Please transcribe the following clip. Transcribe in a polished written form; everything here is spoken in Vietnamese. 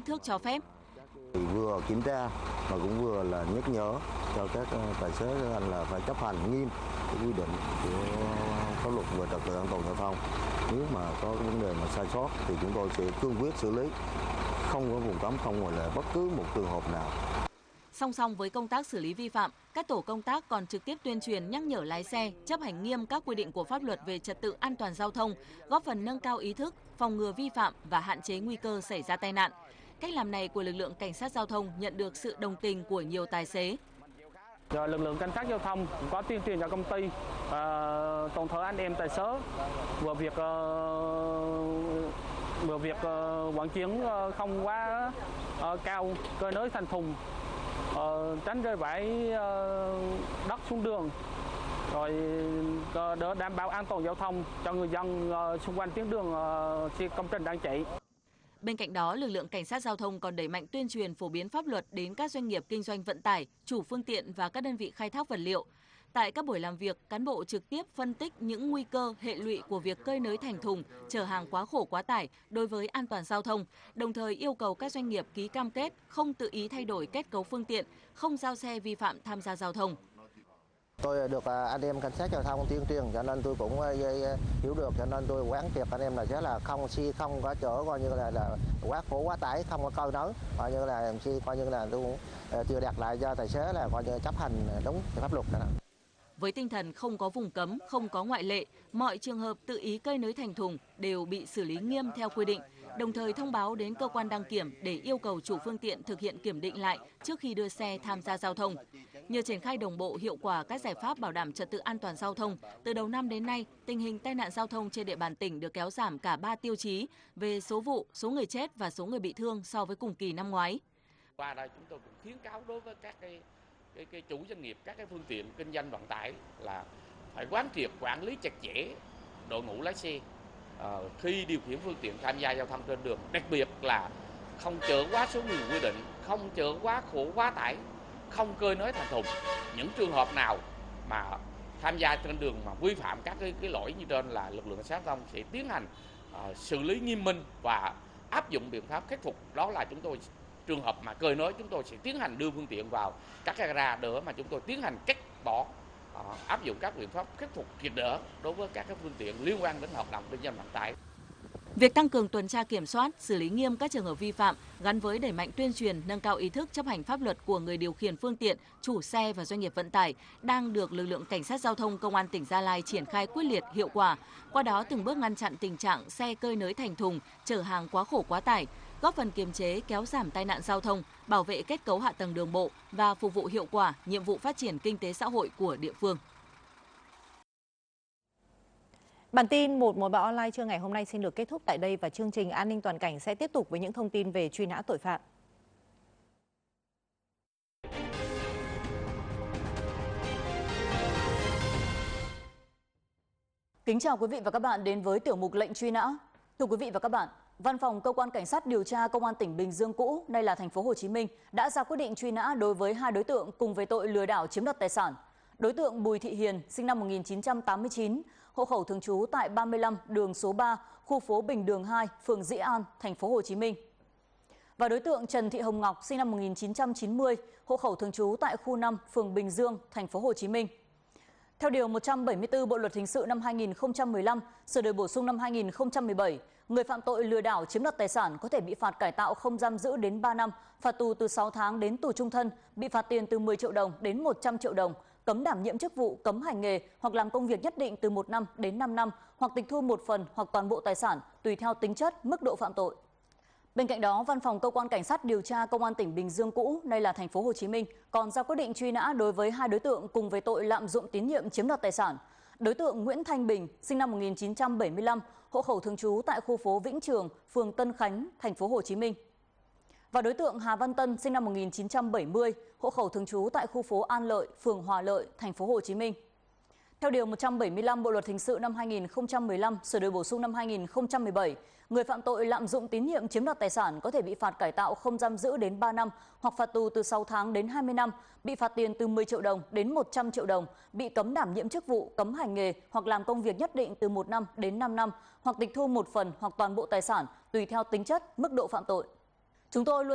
thước cho phép. Vừa kiểm tra mà cũng vừa là nhắc nhở cho các tài xế là phải chấp hành nghiêm cái quy định của pháp luật về trật tự an toàn giao thông. Nếu mà có vấn đề mà sai sót thì chúng tôi sẽ cương quyết xử lý, không có vùng cấm, không ngoại lệ bất cứ một trường hợp nào. Song song với công tác xử lý vi phạm, các tổ công tác còn trực tiếp tuyên truyền nhắc nhở lái xe chấp hành nghiêm các quy định của pháp luật về trật tự an toàn giao thông, góp phần nâng cao ý thức, phòng ngừa vi phạm và hạn chế nguy cơ xảy ra tai nạn. Cách làm này của lực lượng cảnh sát giao thông nhận được sự đồng tình của nhiều tài xế. Lực lượng cảnh sát giao thông cũng có tuyên truyền cho công ty, toàn thể anh em tài xế vừa việc vận chuyển không quá cao, cơi nới thành thùng, tránh rơi vãi đất xuống đường, rồi để đảm bảo an toàn giao thông cho người dân xung quanh tuyến đường công trình đang chạy. Bên cạnh đó, lực lượng cảnh sát giao thông còn đẩy mạnh tuyên truyền phổ biến pháp luật đến các doanh nghiệp kinh doanh vận tải, chủ phương tiện và các đơn vị khai thác vật liệu. Tại các buổi làm việc, cán bộ trực tiếp phân tích những nguy cơ, hệ lụy của việc cơi nới thành thùng, chở hàng quá khổ quá tải đối với an toàn giao thông, đồng thời yêu cầu các doanh nghiệp ký cam kết không tự ý thay đổi kết cấu phương tiện, không giao xe vi phạm tham gia giao thông. Tôi được anh em cảnh sát giao thông tuyên truyền cho nên tôi cũng hiểu được, cho nên tôi quán triệt anh em là sẽ là không có chở coi như là quá khổ quá tải, không có cơi nới, coi như là coi như là tôi cũng chưa đặt lại cho tài xế là coi như chấp hành đúng pháp luật đó. Với tinh thần không có vùng cấm, không có ngoại lệ, mọi trường hợp tự ý cơi nới thành thùng đều bị xử lý nghiêm theo quy định, đồng thời thông báo đến cơ quan đăng kiểm để yêu cầu chủ phương tiện thực hiện kiểm định lại trước khi đưa xe tham gia giao thông. Nhờ triển khai đồng bộ hiệu quả các giải pháp bảo đảm trật tự an toàn giao thông, từ đầu năm đến nay, tình hình tai nạn giao thông trên địa bàn tỉnh được kéo giảm cả 3 tiêu chí về số vụ, số người chết và số người bị thương so với cùng kỳ năm ngoái. Qua đây chúng tôi cũng khuyến cáo đối với các cái chủ doanh nghiệp, các cái phương tiện kinh doanh vận tải là phải quán triệt quản lý chặt chẽ đội ngũ lái xe khi điều khiển phương tiện tham gia giao thông trên đường, đặc biệt là không chở quá số người quy định, không chở quá khổ quá tải, không cơi nới thành thùng. Những trường hợp nào mà tham gia trên đường mà vi phạm các cái lỗi như trên là lực lượng cảnh sát giao thông sẽ tiến hành xử lý nghiêm minh và áp dụng biện pháp khắc phục. Đó là chúng tôi trường hợp mà cơi nới chúng tôi sẽ tiến hành đưa phương tiện vào các camera để mà chúng tôi tiến hành cắt bỏ, áp dụng các biện pháp khắc phục triệt để đối với các phương tiện liên quan đến hoạt động kinh doanh vận tải. Việc tăng cường tuần tra kiểm soát, xử lý nghiêm các trường hợp vi phạm gắn với đẩy mạnh tuyên truyền, nâng cao ý thức chấp hành pháp luật của người điều khiển phương tiện, chủ xe và doanh nghiệp vận tải đang được lực lượng cảnh sát giao thông Công an tỉnh Gia Lai triển khai quyết liệt, hiệu quả. Qua đó từng bước ngăn chặn tình trạng xe cơi nới thành thùng, chở hàng quá khổ quá tải, góp phần kiềm chế, kéo giảm tai nạn giao thông, bảo vệ kết cấu hạ tầng đường bộ và phục vụ hiệu quả nhiệm vụ phát triển kinh tế xã hội của địa phương. Bản tin 113 online trưa ngày hôm nay xin được kết thúc tại đây và chương trình An ninh toàn cảnh sẽ tiếp tục với những thông tin về truy nã tội phạm. Kính chào quý vị và các bạn đến với tiểu mục lệnh truy nã. Thưa quý vị và các bạn, Văn phòng Cơ quan Cảnh sát điều tra Công an tỉnh Bình Dương cũ, nay là thành phố Hồ Chí Minh, đã ra quyết định truy nã đối với 2 đối tượng cùng về tội lừa đảo chiếm đoạt tài sản. Đối tượng Bùi Thị Hiền, sinh năm 1989, hộ khẩu thường trú tại 35 đường số 3, khu phố Bình Đường 2, phường Dĩ An, thành phố Hồ Chí Minh. Và đối tượng Trần Thị Hồng Ngọc, sinh năm 1990, hộ khẩu thường trú tại khu 5, phường Bình Dương, thành phố Hồ Chí Minh. Theo điều 174 Bộ luật hình sự năm 2015, sửa đổi bổ sung năm 2017, người phạm tội lừa đảo chiếm đoạt tài sản có thể bị phạt cải tạo không giam giữ đến 3 năm, phạt tù từ 6 tháng đến tù trung thân, bị phạt tiền từ 10 triệu đồng đến 100 triệu đồng, cấm đảm nhiệm chức vụ, cấm hành nghề hoặc làm công việc nhất định từ 1 năm đến 5 năm, hoặc tịch thu một phần hoặc toàn bộ tài sản tùy theo tính chất, mức độ phạm tội. Bên cạnh đó, Văn phòng Cơ quan Cảnh sát điều tra Công an tỉnh Bình Dương cũ, nay là thành phố Hồ Chí Minh, còn ra quyết định truy nã đối với 2 đối tượng cùng về tội lạm dụng tín nhiệm chiếm đoạt tài sản. Đối tượng Nguyễn Thanh Bình, sinh năm 1975, hộ khẩu thường trú tại khu phố Vĩnh Trường, phường Tân Khánh, thành phố Hồ Chí Minh. Và đối tượng Hà Văn Tân, sinh năm 1970, hộ khẩu thường trú tại khu phố An Lợi, phường Hòa Lợi, thành phố Hồ Chí Minh. Theo điều 175 Bộ luật hình sự năm 2015, sửa đổi bổ sung năm 2017, người phạm tội lạm dụng tín nhiệm chiếm đoạt tài sản có thể bị phạt cải tạo không giam giữ đến 3 năm hoặc phạt tù từ 6 tháng đến 20 năm, bị phạt tiền từ 10 triệu đồng đến 100 triệu đồng, bị cấm đảm nhiệm chức vụ, cấm hành nghề hoặc làm công việc nhất định từ 1 năm đến 5 năm, hoặc tịch thu một phần hoặc toàn bộ tài sản tùy theo tính chất, mức độ phạm tội. Chúng tôi luôn